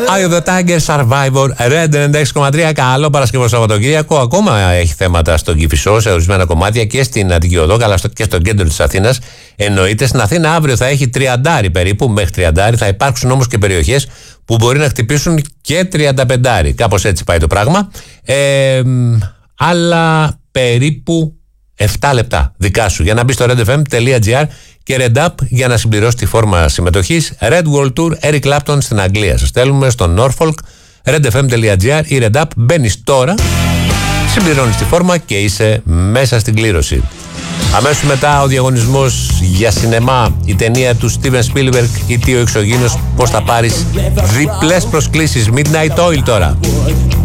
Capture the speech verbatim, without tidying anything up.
Eye of the Tiger, Survivor, Red ενενήντα έξι κόμμα τρία. Καλό Παρασκευό Σαββατοκύριακο. Ακόμα έχει θέματα στον Κηφισό σε ορισμένα κομμάτια και στην Αττική Οδό, αλλά και στο κέντρο της Αθήνας. Εννοείται. Στην Αθήνα αύριο θα έχει τριάντα περίπου, μέχρι τριάντα. Θα υπάρξουν όμως και περιοχές που μπορεί να χτυπήσουν και τριάντα πέντε. Κάπως έτσι πάει το πράγμα. Ε, άλλα περίπου επτά λεπτά δικά σου για να μπει στο redfm.gr και Red Up για να συμπληρώσει τη φόρμα συμμετοχής. Red World Tour, Eric Clapton στην Αγγλία. Σας στέλνουμε στο Norfolk, redfm.gr ή Red Up. Μπαίνεις τώρα, συμπληρώνεις τη φόρμα και είσαι μέσα στην κλήρωση. Αμέσως μετά ο διαγωνισμός για σινεμά, η ταινία του Steven Spielberg ή τι ο εξωγήινος, πώς θα πάρεις διπλές προσκλήσεις. Midnight Oil τώρα.